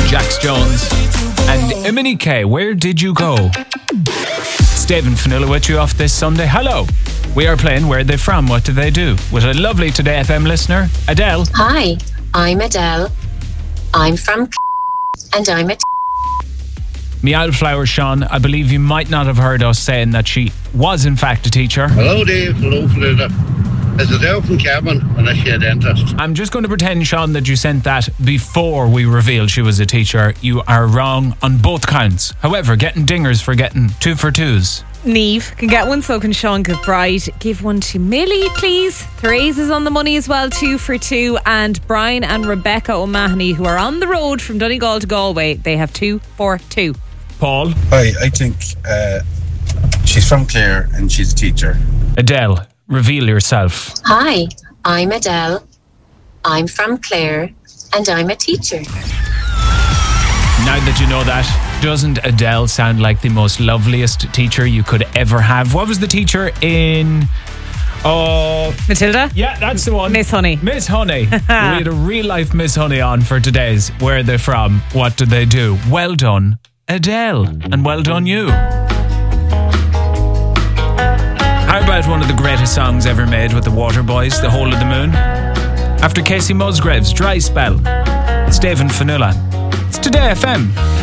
Jax Jones and Eminike, Where Did You Go? It's Dave and Fionnuala with you off this Sunday. Hello. We are playing Where Are They From? What Do They Do? With a lovely Today FM listener, Adele. Hi, I'm Adele. I'm from and I'm a Meow Flower Sean, I believe you might not have heard us saying that she was in fact a teacher. Hello Dave, hello Fionnuala. It's Adele from Cavan and I see a dentist. I'm just going to pretend, Sean, that you sent that before we revealed she was a teacher. You are wrong on both counts. However, getting dingers for getting 2 for 2s. Niamh can get one, so can Sean Kilbride. Give one to Millie, please. Therese is on the money as well, 2 for 2. And Brian and Rebecca O'Mahony, who are on the road from Donegal to Galway, they have 2 for 2. Paul? Hi, I think she's from Clare and she's a teacher. Adele, reveal yourself. Hi, I'm Adele. I'm from Clare and I'm a teacher. Now that you know that, doesn't Adele sound like the most loveliest teacher you could ever have? What was the teacher in... Matilda? Yeah, that's the one. Miss Honey. Miss Honey. We had a real life Miss Honey on for today's Where Are They From? What Do They Do? Well done, Adele. And well done you. How about one of the greatest songs ever made with the Waterboys, The Whole of the Moon? After Casey Musgraves' Dry Spell, it's Dave and Fionnuala. It's Today FM.